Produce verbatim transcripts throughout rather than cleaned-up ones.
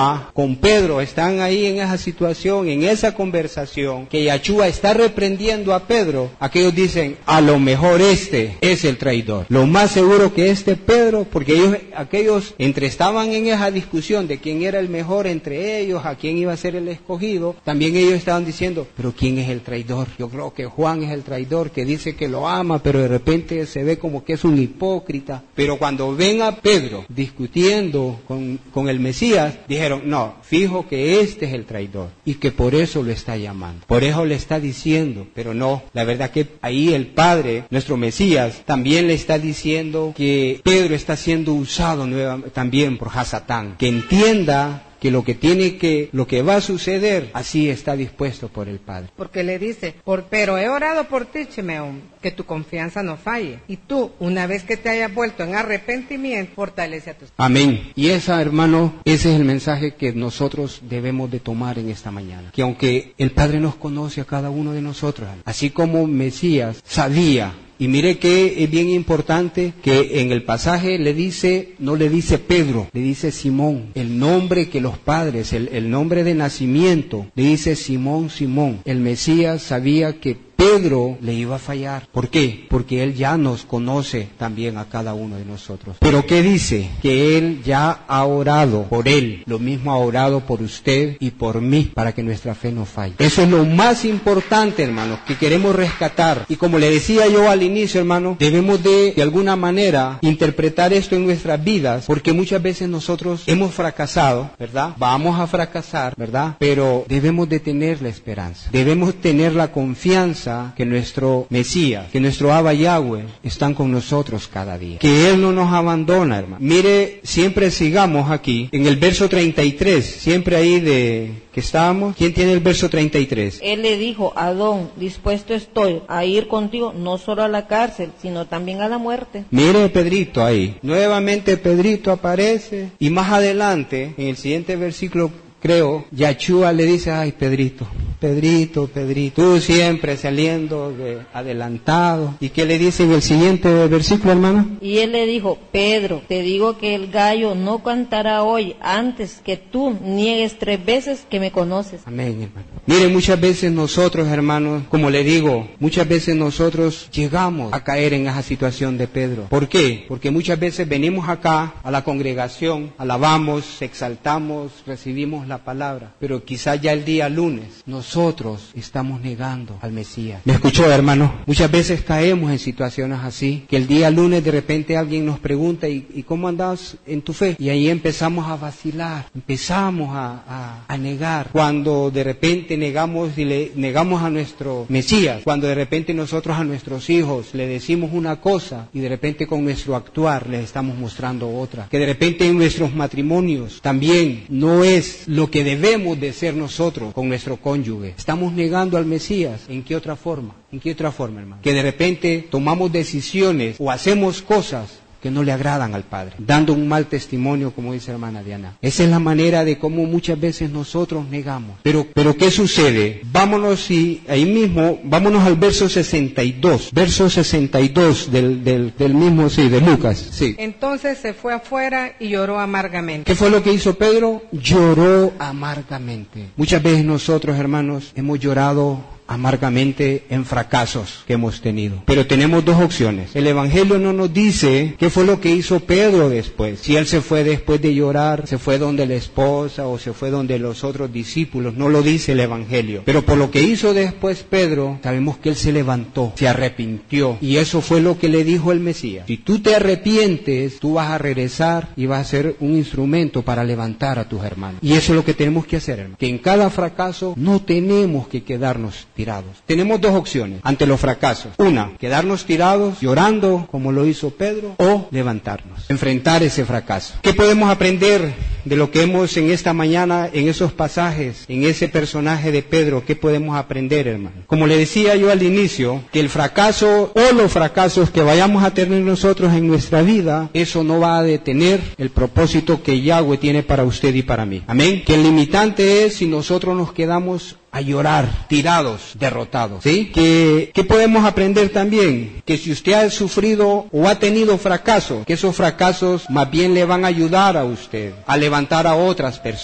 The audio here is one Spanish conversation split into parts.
Yachúa con Pedro están ahí en esa situación, en esa conversación, que Yachúa está reprendiendo a Pedro, aquellos dicen, a lo mejor este es el traidor. Lo más seguro que este Pedro, porque ellos, aquellos entre estaban en esa discusión de quién era el mejor entre ellos, a quién iba a ser el escogido, también ellos estaban diciendo, pero ¿quién es el traidor? Yo creo que Juan es el traidor, que dice que lo ama, pero de repente se ve como que es un hipócrita. Pero cuando ven a Pedro discutiendo con, con el Mesías, dijeron, no, fijo que este es el traidor, y que por eso lo está llamando, por eso le está diciendo, pero no, la verdad que ahí el Padre, nuestro Mesías, también le está diciendo que Pedro está siendo usado nueva, también por Hasatán, que entienda que lo que tiene que, lo que va a suceder, así está dispuesto por el Padre. Porque le dice, por, pero he orado por ti, Simeón, que tu confianza no falle. Y tú, una vez que te hayas vuelto en arrepentimiento, fortalece a tus... Amén. Y esa, hermano, ese es el mensaje que nosotros debemos de tomar en esta mañana. Que aunque el Padre nos conoce a cada uno de nosotros, así como Mesías sabía. Y mire que es bien importante que en el pasaje le dice, no le dice Pedro, le dice Simón, el nombre que los padres, el, el nombre de nacimiento, le dice Simón, Simón. El Mesías sabía que Pedro le iba a fallar. ¿Por qué? Porque él ya nos conoce también a cada uno de nosotros. Pero ¿qué dice? Que él ya ha orado por él, lo mismo ha orado por usted y por mí, para que nuestra fe no falle. Eso es lo más importante, hermanos, que queremos rescatar. Y como le decía yo al inicio, hermano, debemos de, de alguna manera, interpretar esto en nuestras vidas, porque muchas veces nosotros hemos fracasado, ¿verdad? Vamos a fracasar, ¿verdad? Pero debemos de tener la esperanza, debemos tener la confianza que nuestro Mesías, que nuestro Abba Yahweh están con nosotros cada día, que Él no nos abandona, hermano. Mire, siempre sigamos aquí, en el verso treinta y tres, siempre ahí de que estábamos. ¿Quién tiene el verso treinta y tres? Él le dijo, Adón, dispuesto estoy a ir contigo, no solo a la cárcel, sino también a la muerte. Mire Pedrito ahí, nuevamente Pedrito aparece, y más adelante, en el siguiente versículo, creo, Yachúa le dice, ay Pedrito, Pedrito, Pedrito, tú siempre saliendo de adelantado. ¿Y qué le dice en el siguiente versículo, hermano? Y él le dijo, Pedro, te digo que el gallo no cantará hoy antes que tú niegues tres veces que me conoces. Amén, hermano. Mire, muchas veces nosotros, hermanos, como le digo, muchas veces nosotros llegamos a caer en esa situación de Pedro. ¿Por qué? Porque muchas veces venimos acá a la congregación, alabamos, exaltamos, recibimos la palabra, pero quizás ya el día lunes nosotros estamos negando al Mesías. ¿Me escuchó, hermano? Muchas veces caemos en situaciones así, que el día lunes de repente alguien nos pregunta, ¿y, y cómo andas en tu fe? Y ahí empezamos a vacilar, empezamos a, a, a negar, cuando de repente negamos y le negamos a nuestro Mesías, cuando de repente nosotros a nuestros hijos le decimos una cosa y de repente con nuestro actuar les estamos mostrando otra, que de repente en nuestros matrimonios también no es lo que debemos de ser nosotros con nuestro cónyuge. Estamos negando al Mesías. ¿En qué otra forma? ¿En qué otra forma, hermano? Que de repente tomamos decisiones o hacemos cosas que no le agradan al Padre, dando un mal testimonio, como dice hermana Diana. Esa es la manera de cómo muchas veces nosotros negamos. Pero, pero ¿qué sucede? Vámonos y ahí mismo, vámonos al verso sesenta y dos, verso sesenta y dos del, del, del mismo, sí, de Lucas, sí. Entonces se fue afuera y lloró amargamente. ¿Qué fue lo que hizo Pedro? Lloró amargamente. Muchas veces nosotros, hermanos, hemos llorado amargamente en fracasos que hemos tenido. Pero tenemos dos opciones. El Evangelio no nos dice qué fue lo que hizo Pedro después. Si él se fue después de llorar, se fue donde la esposa o se fue donde los otros discípulos. No lo dice el Evangelio. Pero por lo que hizo después Pedro, sabemos que él se levantó, se arrepintió. Y eso fue lo que le dijo el Mesías. Si tú te arrepientes, tú vas a regresar y vas a ser un instrumento para levantar a tus hermanos. Y eso es lo que tenemos que hacer, hermano. Que en cada fracaso no tenemos que quedarnos tirados. Tenemos dos opciones ante los fracasos. Una, quedarnos tirados, llorando, como lo hizo Pedro, o levantarnos, enfrentar ese fracaso. ¿Qué podemos aprender de lo que hemos en esta mañana, en esos pasajes, en ese personaje de Pedro? ¿Qué podemos aprender, hermano? Como le decía yo al inicio, que el fracaso o los fracasos que vayamos a tener nosotros en nuestra vida, eso no va a detener el propósito que Yahweh tiene para usted y para mí. Amén. Que el limitante es si nosotros nos quedamos a llorar, tirados, derrotados, ¿sí? ¿Qué, ¿Qué podemos aprender también? Que si usted ha sufrido o ha tenido fracasos, que esos fracasos más bien le van a ayudar a usted a levantar a otras personas.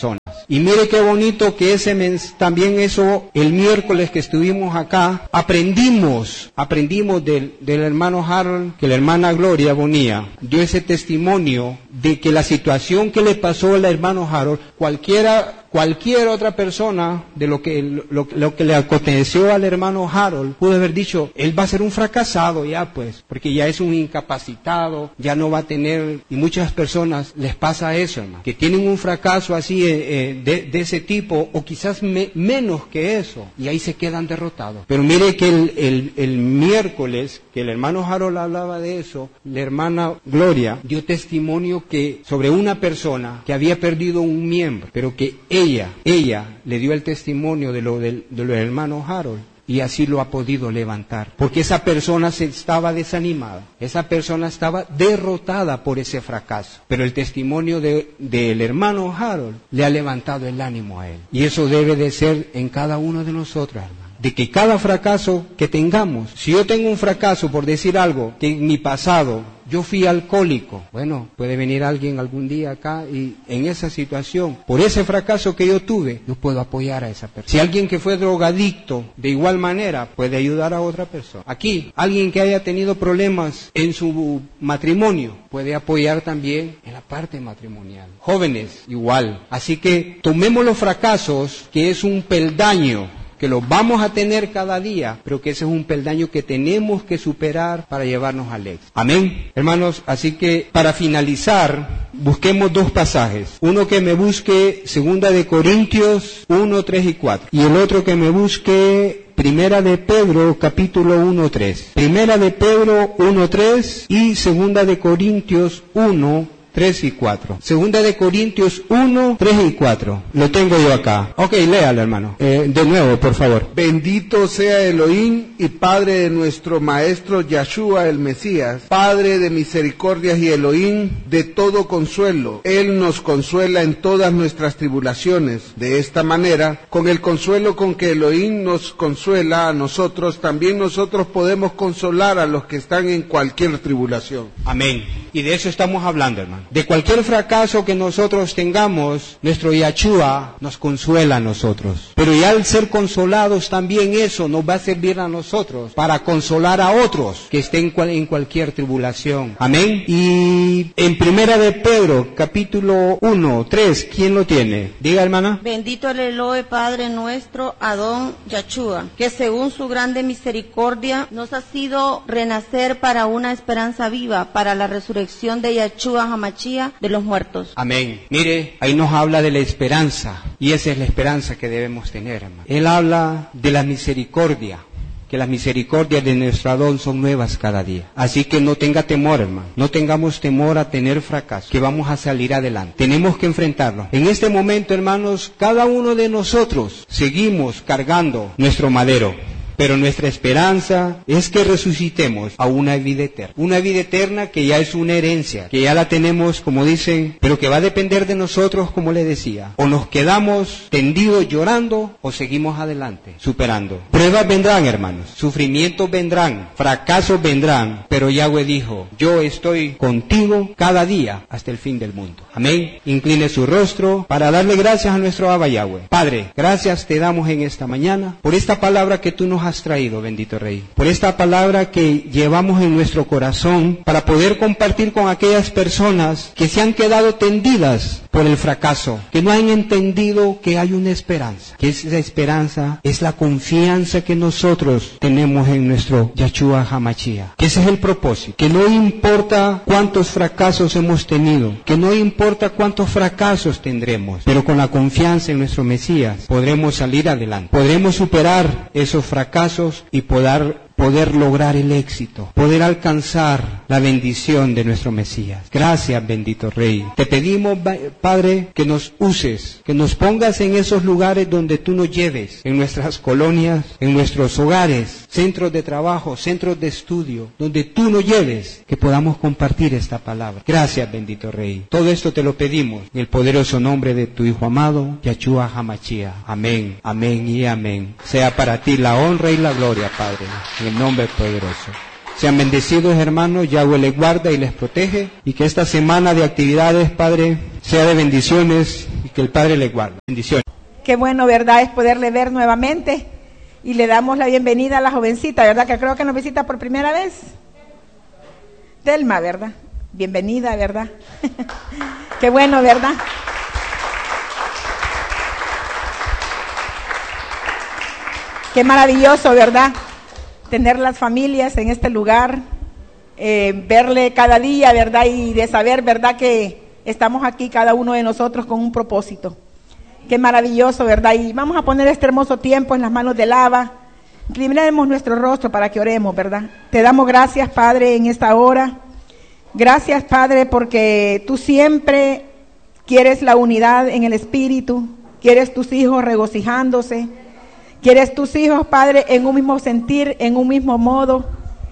Y mire qué bonito que ese mens- también eso, el miércoles que estuvimos acá, aprendimos, aprendimos del, del hermano Harold, que la hermana Gloria Bonilla dio ese testimonio de que la situación que le pasó al hermano Harold, cualquiera Cualquier otra persona de lo que, lo, lo que le aconteció al hermano Harold pudo haber dicho, él va a ser un fracasado ya pues, porque ya es un incapacitado, ya no va a tener, y muchas personas les pasa eso, hermano, que tienen un fracaso así eh, eh, de, de ese tipo, o quizás me, menos que eso, y ahí se quedan derrotados. Pero mire que el, el, el miércoles, que el hermano Harold hablaba de eso, la hermana Gloria dio testimonio que sobre una persona que había perdido un miembro, pero que ella, ella le dio el testimonio de lo del, de lo del hermano Harold, y así lo ha podido levantar, porque esa persona se estaba desanimada, esa persona estaba derrotada por ese fracaso, pero el testimonio de, del hermano Harold le ha levantado el ánimo a él, y eso debe de ser en cada uno de nosotros, hermano, de que cada fracaso que tengamos, si yo tengo un fracaso por decir algo, que en mi pasado yo fui alcohólico, bueno, puede venir alguien algún día acá y en esa situación, por ese fracaso que yo tuve, yo puedo apoyar a esa persona. Si alguien que fue drogadicto, de igual manera, puede ayudar a otra persona. Aquí, alguien que haya tenido problemas en su matrimonio, puede apoyar también en la parte matrimonial. Jóvenes, igual. Así que tomemos los fracasos, que es un peldaño, que los vamos a tener cada día, pero que ese es un peldaño que tenemos que superar para llevarnos al éxito. Amén, hermanos. Así que para finalizar, busquemos dos pasajes. Uno que me busque segunda de Corintios uno, tres y cuatro. Y el otro que me busque Primera de Pedro, capítulo uno, tres. Primera de Pedro uno, tres y segunda de Corintios uno, tres y cuatro. Segunda de Corintios uno, tres y cuatro. Lo tengo yo acá. Ok, léalo, hermano. Eh, de nuevo, por favor. Bendito sea Elohim y Padre de nuestro Maestro Yahshua el Mesías, Padre de misericordias y Elohim de todo consuelo. Él nos consuela en todas nuestras tribulaciones. De esta manera, con el consuelo con que Elohim nos consuela a nosotros, también nosotros podemos consolar a los que están en cualquier tribulación. Amén. Y de eso estamos hablando, hermano. De cualquier fracaso que nosotros tengamos, nuestro Yahshua nos consuela a nosotros. Pero ya al ser consolados también eso nos va a servir a nosotros para consolar a otros que estén en cualquier tribulación. Amén. Y en Primera de Pedro, capítulo uno, tres, ¿quién lo tiene? Diga, hermana. Bendito el Elohe, Padre nuestro, Adón Yahshua, que según su grande misericordia nos ha sido renacer para una esperanza viva, para la resurrección de Yahshua Hamashia de los muertos. Amén. Mire, ahí nos habla de la esperanza, y esa es la esperanza que debemos tener, hermano. Él habla de la misericordia, que las misericordias de nuestro Adón son nuevas cada día. Así que no tenga temor, hermano. No tengamos temor a tener fracaso, que vamos a salir adelante. Tenemos que enfrentarlo. En este momento, hermanos, cada uno de nosotros seguimos cargando nuestro madero. Pero nuestra esperanza es que resucitemos a una vida eterna. Una vida eterna que ya es una herencia, que ya la tenemos, como dicen, pero que va a depender de nosotros, como le decía. O nos quedamos tendidos llorando o seguimos adelante, superando. Pruebas vendrán, hermanos. Sufrimientos vendrán. Fracasos vendrán. Pero Yahweh dijo, yo estoy contigo cada día hasta el fin del mundo. Amén. Incline su rostro para darle gracias a nuestro Abba Yahweh. Padre, gracias te damos en esta mañana por esta palabra que tú nos has traído, bendito Rey, por esta palabra que llevamos en nuestro corazón para poder compartir con aquellas personas que se han quedado tendidas por el fracaso, que no han entendido que hay una esperanza, que esa esperanza es la confianza que nosotros tenemos en nuestro Yahshua Hamashia, que ese es el propósito, que no importa cuántos fracasos hemos tenido, que no importa cuántos fracasos tendremos, pero con la confianza en nuestro Mesías podremos salir adelante, podremos superar esos fracasos y poder, poder lograr el éxito, poder alcanzar la bendición de nuestro Mesías. Gracias, bendito Rey. Te pedimos, Padre, que nos uses, que nos pongas en esos lugares donde tú nos lleves, en nuestras colonias, en nuestros hogares, centros de trabajo, centros de estudio, donde tú nos lleves, que podamos compartir esta palabra. Gracias, bendito Rey. Todo esto te lo pedimos en el poderoso nombre de tu Hijo amado, Yahshua Hamashia. Amén, amén y amén. Sea para ti la honra y la gloria, Padre, en el nombre poderoso. Sean bendecidos, hermanos. Yahweh les guarda y les protege, y que esta semana de actividades, Padre, sea de bendiciones, y y que el Padre le guarde. Bendiciones. Qué bueno, ¿verdad? Es poderle ver nuevamente. Y le damos la bienvenida a la jovencita, ¿verdad? Que creo que nos visita por primera vez. Telma, ¿verdad? Bienvenida, ¿verdad? Qué bueno, ¿verdad? Qué maravilloso, ¿verdad? Tener las familias en este lugar, eh, verle cada día, ¿verdad? Y de saber, ¿verdad? Que estamos aquí cada uno de nosotros con un propósito. Qué maravilloso, ¿verdad? Y vamos a poner este hermoso tiempo en las manos del Abba. Inclinemos nuestro rostro para que oremos, ¿verdad? Te damos gracias, Padre, en esta hora. Gracias, Padre, porque tú siempre quieres la unidad en el Espíritu, quieres tus hijos regocijándose, quieres tus hijos, Padre, en un mismo sentir, en un mismo modo.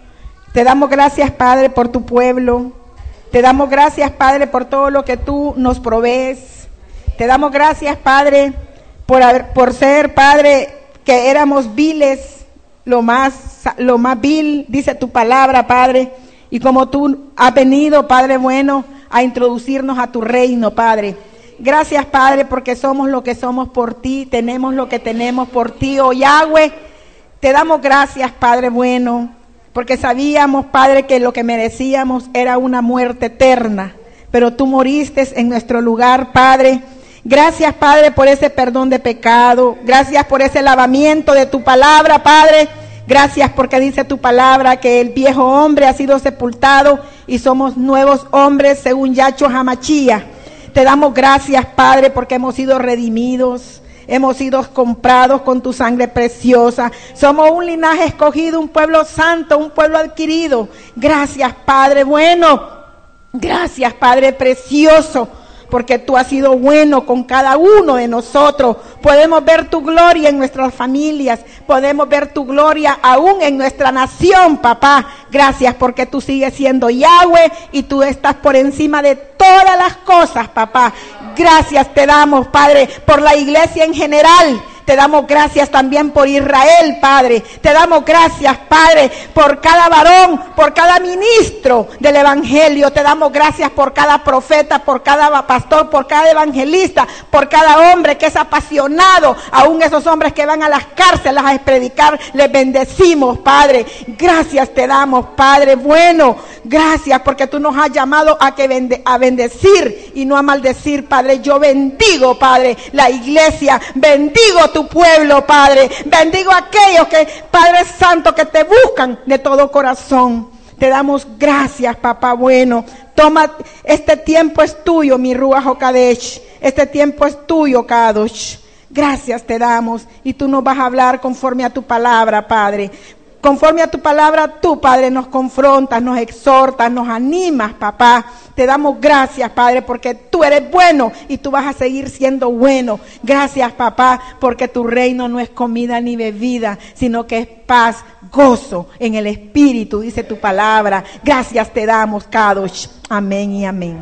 Te damos gracias, Padre, por tu pueblo. Te damos gracias, Padre, por todo lo que tú nos provees. Te damos gracias, Padre, por, haber, por ser, Padre, que éramos viles, lo más, lo más vil, dice tu palabra, Padre, y como tú has venido, Padre bueno, a introducirnos a tu reino, Padre. Gracias, Padre, porque somos lo que somos por ti, tenemos lo que tenemos por ti, oh Yahweh. Te damos gracias, Padre bueno, porque sabíamos, Padre, que lo que merecíamos era una muerte eterna, pero tú moriste en nuestro lugar, Padre. Gracias, Padre, por ese perdón de pecado. Gracias por ese lavamiento de tu palabra, Padre. Gracias porque dice tu palabra que el viejo hombre ha sido sepultado y somos nuevos hombres según Yahshua HaMashiach. Te damos gracias, Padre, porque hemos sido redimidos. Hemos sido comprados con tu sangre preciosa. Somos un linaje escogido, un pueblo santo, un pueblo adquirido. Gracias, Padre bueno. Gracias, Padre precioso, porque tú has sido bueno con cada uno de nosotros. Podemos ver tu gloria en nuestras familias, podemos ver tu gloria aún en nuestra nación, papá. Gracias porque tú sigues siendo Yahweh y tú estás por encima de todas las cosas, papá. Gracias te damos, Padre, por la iglesia en general. Te damos gracias también por Israel, Padre. Te damos gracias, Padre, por cada varón, por cada ministro del Evangelio. Te damos gracias por cada profeta, por cada pastor, por cada evangelista, por cada hombre que es apasionado. Aún esos hombres que van a las cárceles a predicar, les bendecimos, Padre. Gracias te damos, Padre bueno. Gracias porque tú nos has llamado a, que bende- a bendecir y no a maldecir, Padre. Yo bendigo, Padre, la iglesia. Bendigo tu pueblo, Padre. Bendigo a aquellos que, Padre Santo, que te buscan de todo corazón. Te damos gracias, papá bueno. Toma, este tiempo es tuyo, mi Ruach HaKodesh. Este tiempo es tuyo, Kadosh. Gracias te damos y tú nos vas a hablar conforme a tu palabra, Padre. Conforme a tu palabra, tú, Padre, nos confrontas, nos exhortas, nos animas, papá. Te damos gracias, Padre, porque tú eres bueno y tú vas a seguir siendo bueno. Gracias, papá, porque tu reino no es comida ni bebida, sino que es paz, gozo en el Espíritu, dice tu palabra. Gracias te damos, Kadosh. Amén y amén.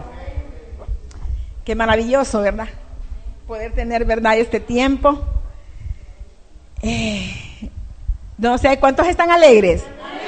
Qué maravilloso, ¿verdad? Poder tener, ¿verdad?, este tiempo. Eh... No sé, ¿cuántos están alegres?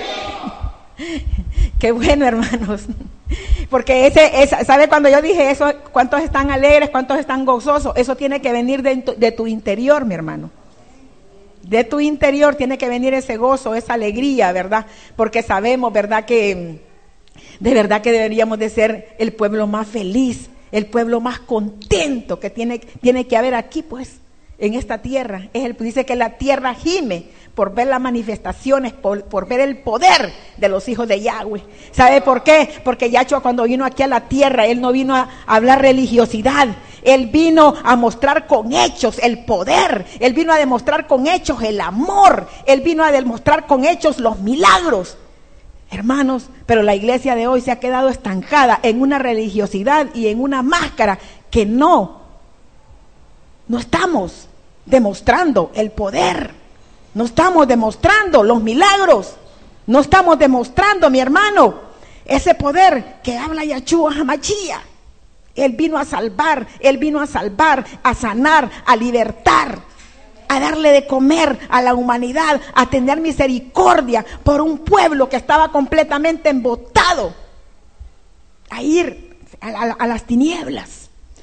Qué bueno, hermanos. Porque ese, esa, ¿sabe cuando yo dije eso? ¿Cuántos están alegres? ¿Cuántos están gozosos? Eso tiene que venir de, de tu interior, mi hermano. De tu interior tiene que venir ese gozo, esa alegría, ¿verdad? Porque sabemos, ¿verdad?, que de verdad que deberíamos de ser el pueblo más feliz, el pueblo más contento que tiene, tiene que haber aquí, pues, en esta tierra. Es el, dice que la tierra gime por ver las manifestaciones, por, por ver el poder de los hijos de Yahweh. ¿Sabe por qué? Porque Yahshua, cuando vino aquí a la tierra, Él no vino a, a hablar religiosidad. Él vino a mostrar con hechos el poder. Él vino a demostrar con hechos el amor. Él vino a demostrar con hechos los milagros. Hermanos, pero la iglesia de hoy se ha quedado estancada en una religiosidad y en una máscara que no, no estamos demostrando el poder. No estamos demostrando los milagros. No estamos demostrando, mi hermano, ese poder que habla Yahshua HaMashiach. Él vino a salvar, Él vino a salvar, a sanar, a libertar, a darle de comer a la humanidad, a tener misericordia por un pueblo que estaba completamente embotado, a ir a, a, a las tinieblas.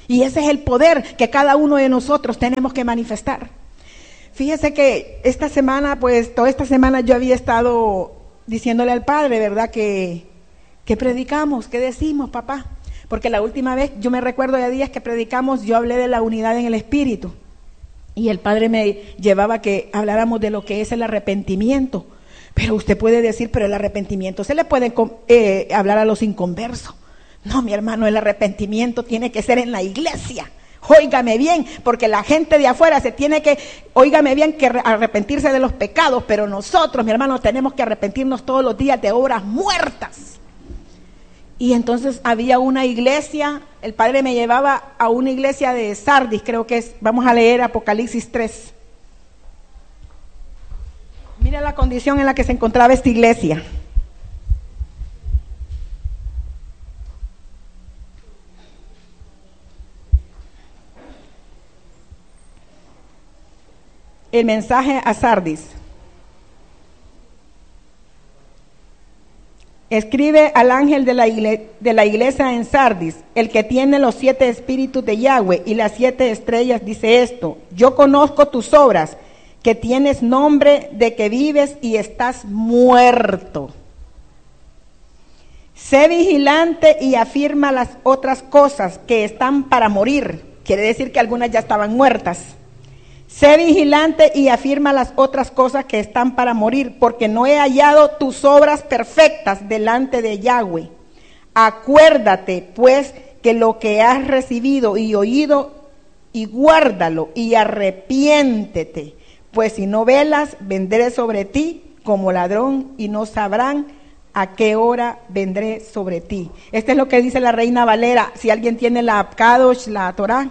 Y ese es el poder que cada uno de nosotros tenemos que manifestar. Fíjese que esta semana, pues toda esta semana yo había estado diciéndole al Padre, ¿verdad? Que, que predicamos, que decimos, papá. Porque la última vez, yo me recuerdo de días que predicamos, yo hablé de la unidad en el Espíritu. Y el Padre me llevaba que habláramos de lo que es el arrepentimiento. Pero usted puede decir, pero el arrepentimiento se le puede eh, hablar a los inconversos. No, mi hermano, el arrepentimiento tiene que ser en la iglesia. Óigame bien, porque la gente de afuera se tiene que, óigame bien, que arrepentirse de los pecados, pero nosotros, mi hermano, tenemos que arrepentirnos todos los días de obras muertas. Y entonces había una iglesia, el Padre me llevaba a una iglesia de Sardis, creo que es, vamos a leer Apocalipsis tres. Mira la condición en la que se encontraba esta iglesia. El mensaje a Sardis. Escribe al ángel de la, igle- de la iglesia en Sardis, el que tiene los siete espíritus de Yahweh y las siete estrellas, dice esto: yo conozco tus obras, que tienes nombre de que vives y estás muerto. Sé vigilante y afirma las otras cosas que están para morir. Quiere decir que algunas ya estaban muertas. Sé vigilante y afirma las otras cosas que están para morir, porque no he hallado tus obras perfectas delante de Yahweh. Acuérdate, pues, que lo que has recibido y oído, y guárdalo, y arrepiéntete, pues si no velas, vendré sobre ti como ladrón, y no sabrán a qué hora vendré sobre ti. Esto es lo que dice la Reina Valera. Si alguien tiene la Kadosh, la Torá.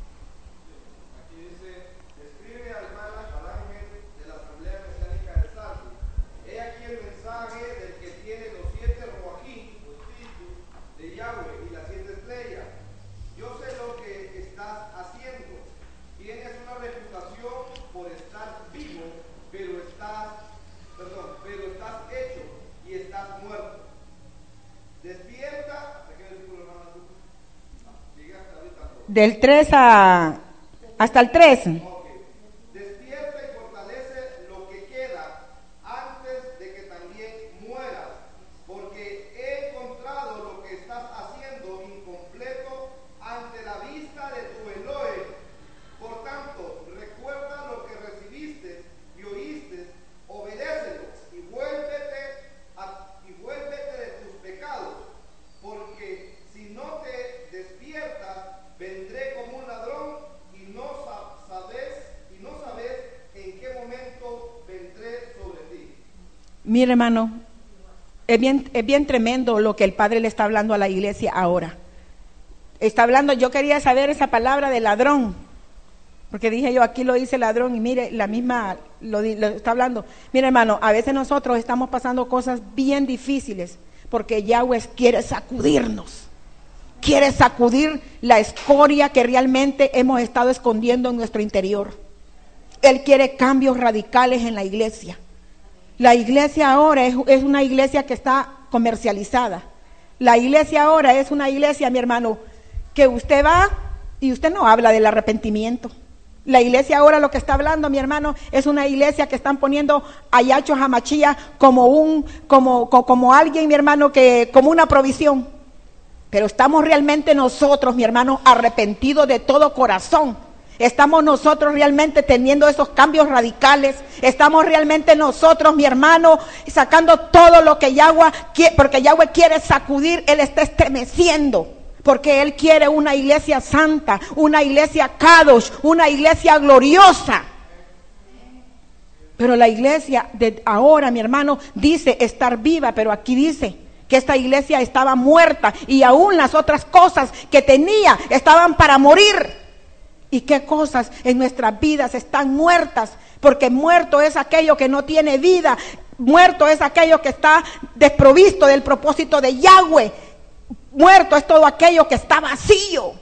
Del tres a, hasta el tres. Okay. Despierta y fortalece lo que queda antes de que también mueras, porque he encontrado lo que estás haciendo incompleto ante la vista de tu Elohim. Por tanto, recuerda lo que recibiste y oíste, obedécelo y vuélvete, a, y vuélvete de tus pecados, porque si no te despiertas, vendré como un ladrón y no sabes, y no sabes en qué momento vendré sobre ti. Mire, hermano, es bien, es bien tremendo lo que el Padre le está hablando a la iglesia ahora. Está hablando, yo quería saber esa palabra de ladrón, porque dije yo, aquí lo dice ladrón, y mire, la misma lo, lo está hablando. Mire, hermano, a veces nosotros estamos pasando cosas bien difíciles, porque Yahweh quiere sacudirnos. Quiere sacudir la escoria que realmente hemos estado escondiendo en nuestro interior. Él quiere cambios radicales en la iglesia. La iglesia ahora es, es una iglesia que está comercializada. La iglesia ahora es una iglesia, mi hermano, que usted va y usted no habla del arrepentimiento. La iglesia ahora lo que está hablando, mi hermano, es una iglesia que están poniendo a Yahshua HaMashiach como un, como, como, como alguien, mi hermano, que, como una provisión. Pero estamos realmente nosotros, mi hermano, arrepentidos de todo corazón. Estamos nosotros realmente teniendo esos cambios radicales. Estamos realmente nosotros, mi hermano, sacando todo lo que Yahweh quiere, porque Yahweh quiere sacudir. Él está estremeciendo, porque Él quiere una iglesia santa, una iglesia Kadosh, una iglesia gloriosa. Pero la iglesia de ahora, mi hermano, dice estar viva, pero aquí dice que esta iglesia estaba muerta y aún las otras cosas que tenía estaban para morir. ¿Y qué cosas en nuestras vidas están muertas? Porque muerto es aquello que no tiene vida, muerto es aquello que está desprovisto del propósito de Yahweh, muerto es todo aquello que está vacío.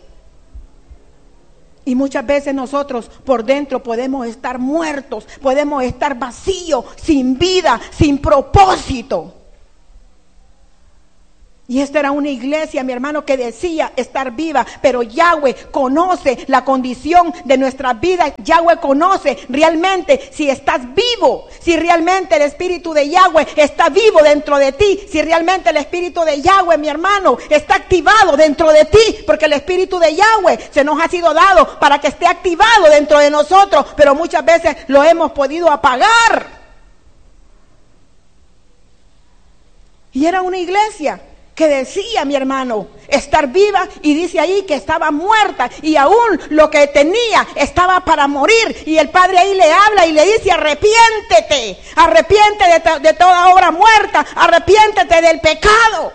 Y muchas veces nosotros por dentro podemos estar muertos, podemos estar vacíos, sin vida, sin propósito. Y esta era una iglesia, mi hermano, que decía estar viva, pero Yahweh conoce la condición de nuestra vida. Yahweh conoce realmente si estás vivo, si realmente el Espíritu de Yahweh está vivo dentro de ti, si realmente el Espíritu de Yahweh, mi hermano, está activado dentro de ti, porque el Espíritu de Yahweh se nos ha sido dado para que esté activado dentro de nosotros, pero muchas veces lo hemos podido apagar. Y era una iglesia que decía, mi hermano, estar viva, y dice ahí que estaba muerta y aún lo que tenía estaba para morir. Y el Padre ahí le habla y le dice: arrepiéntete, arrepiéntete de, to- de toda obra muerta, arrepiéntete del pecado.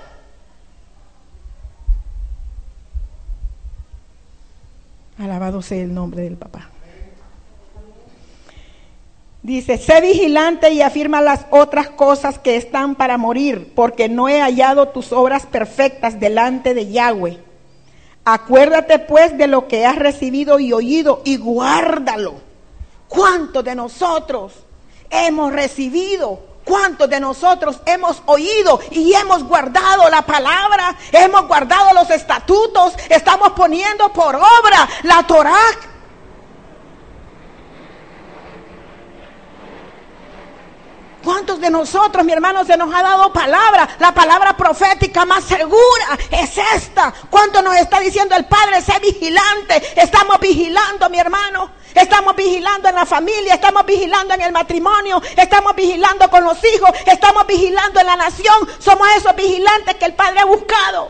Alabado sea el nombre del Papá. Dice: sé vigilante y afirma las otras cosas que están para morir, porque no he hallado tus obras perfectas delante de Yahweh. Acuérdate pues de lo que has recibido y oído y guárdalo. ¿Cuántos de nosotros hemos recibido? ¿Cuántos de nosotros hemos oído y hemos guardado la palabra? Hemos guardado los estatutos, estamos poniendo por obra la Torá. ¿Cuántos de nosotros, mi hermano, se nos ha dado palabra? La palabra profética más segura es esta. ¿Cuánto nos está diciendo el Padre? Sé vigilante. Estamos vigilando, mi hermano. Estamos vigilando en la familia, estamos vigilando en el matrimonio, estamos vigilando con los hijos, estamos vigilando en la nación. Somos esos vigilantes que el Padre ha buscado.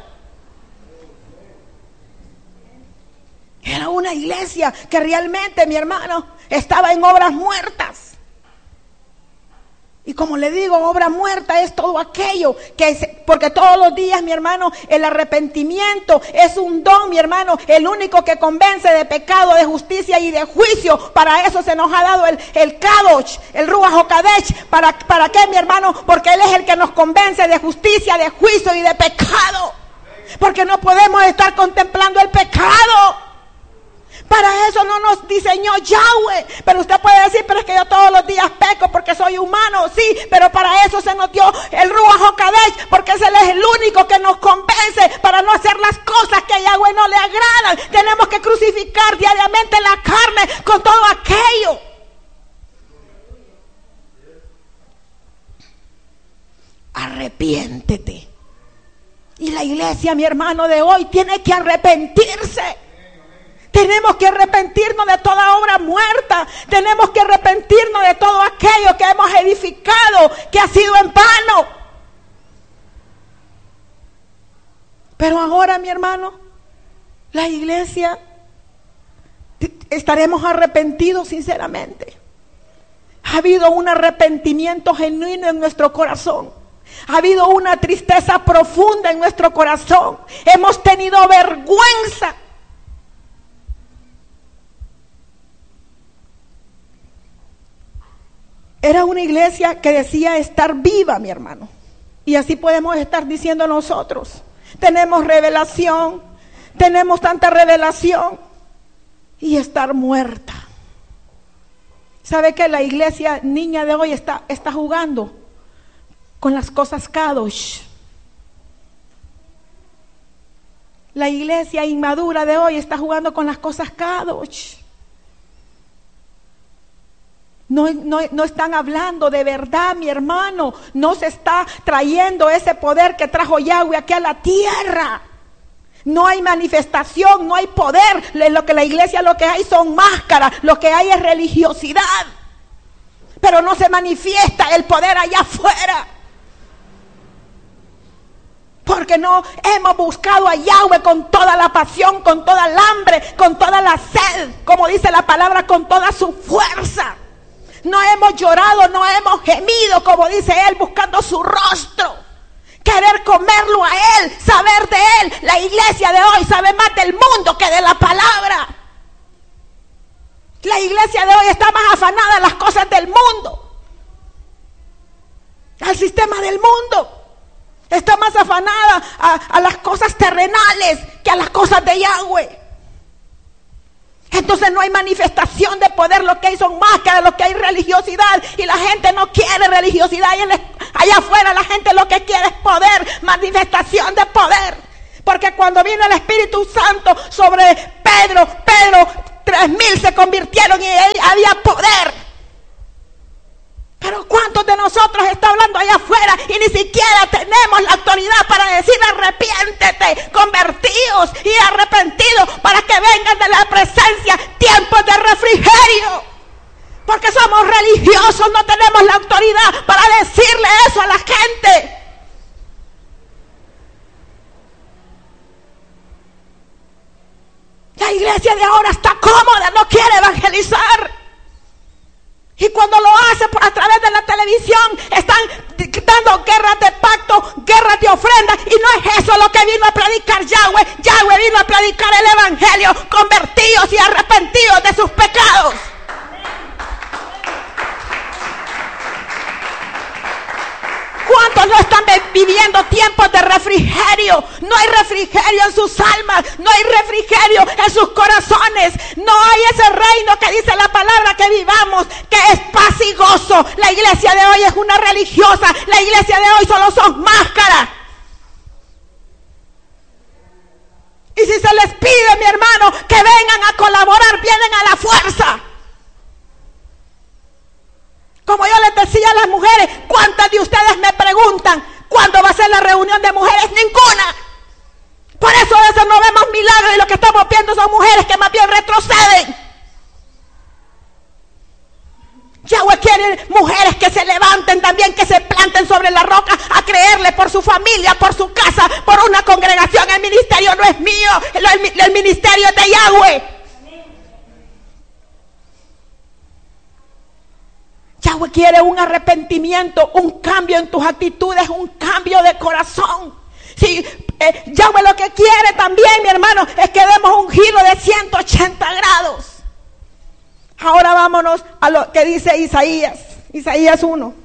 Era una iglesia que realmente, mi hermano, estaba en obras muertas. Y como le digo, obra muerta es todo aquello que, se, porque todos los días, mi hermano, el arrepentimiento es un don, mi hermano, el único que convence de pecado, de justicia y de juicio. Para eso se nos ha dado el, el Kadosh, el Ruach HaKodesh. ¿Para, ¿Para qué, mi hermano? Porque Él es el que nos convence de justicia, de juicio y de pecado. Porque no podemos estar contemplando el pecado. Para eso no nos diseñó Yahweh. Pero usted puede decir: pero es que yo todos los días peco porque soy humano. Sí, pero para eso se nos dio el Ruach HaKodesh, porque ese es el único que nos convence para no hacer las cosas que a Yahweh no le agradan. Tenemos que crucificar diariamente la carne con todo aquello. Arrepiéntete. Y la iglesia, mi hermano, de hoy tiene que arrepentirse. Tenemos que arrepentirnos de toda obra muerta. Tenemos que arrepentirnos de todo aquello que hemos edificado, que ha sido en vano. Pero ahora, mi hermano, la iglesia, estaremos arrepentidos sinceramente. Ha habido un arrepentimiento genuino en nuestro corazón. Ha habido una tristeza profunda en nuestro corazón. Hemos tenido vergüenza. Era una iglesia que decía estar viva, mi hermano. Y así podemos estar diciendo nosotros. Tenemos revelación, tenemos tanta revelación y estar muerta. ¿Sabe que la iglesia niña de hoy está, está jugando con las cosas Kadosh? La iglesia inmadura de hoy está jugando con las cosas Kadosh. No, no, no están hablando de verdad, mi hermano. No se está trayendo ese poder que trajo Yahweh aquí a la tierra. No hay manifestación, no hay poder. Lo que la iglesia lo que hay son máscaras. Lo que hay es religiosidad. Pero no se manifiesta el poder allá afuera. Porque no hemos buscado a Yahweh con toda la pasión, con toda el hambre, con toda la sed. Como dice la palabra, con toda su fuerza. No hemos llorado, no hemos gemido, como dice Él, buscando su rostro. Querer comerlo a Él, saber de Él. La iglesia de hoy sabe más del mundo que de la palabra. La iglesia de hoy está más afanada a las cosas del mundo, al sistema del mundo. Está más afanada a, a las cosas terrenales que a las cosas de Yahweh. Entonces no hay manifestación de poder, lo que hay son máscaras, lo que hay religiosidad, y la gente no quiere religiosidad. Hay en, la, Allá afuera la gente lo que quiere es poder, manifestación de poder. Porque cuando vino el Espíritu Santo sobre Pedro, Pedro, tres mil se convirtieron y ahí había poder. Pero ¿cuántos de nosotros está hablando allá afuera y ni siquiera tenemos la autoridad para decir arrepiéntete, convertidos y arrepentidos para que vengan de la presencia tiempos de refrigerio? Porque somos religiosos, no tenemos la autoridad para decirle eso a la gente. La iglesia de ahora está cómoda, no quiere evangelizar. Y cuando lo hace por a través de la televisión, están dando guerras de pacto, guerras de ofrenda, y no es eso lo que vino a predicar Yahweh. Yahweh vino a predicar el evangelio, convertidos y arrepentidos de sus pecados. ¿Cuántos no están viviendo tiempos de refrigerio? No hay refrigerio en sus almas, no hay refrigerio en sus corazones, no hay ese reino que dice la palabra que vivamos, que es paz y gozo. La iglesia de hoy es una religiosa, la iglesia de hoy solo son máscaras. Y si se les pide, mi hermano, que vengan a colaborar, vienen a la fuerza. Como yo les decía a las mujeres, ¿cuántas de ustedes me preguntan cuándo va a ser la reunión de mujeres? Ninguna. Por eso a veces no vemos milagros y lo que estamos viendo son mujeres que más bien retroceden. Yahweh quiere mujeres que se levanten también, que se planten sobre la roca a creerle por su familia, por su casa, por una congregación. El ministerio no es mío, el, el, el ministerio es de Yahweh. Yahweh quiere un arrepentimiento, un cambio en tus actitudes, un cambio de corazón. Sí, eh, Yahweh lo que quiere también, mi hermano, es que demos un giro de ciento ochenta grados. Ahora vámonos a lo que dice Isaías, Isaías uno.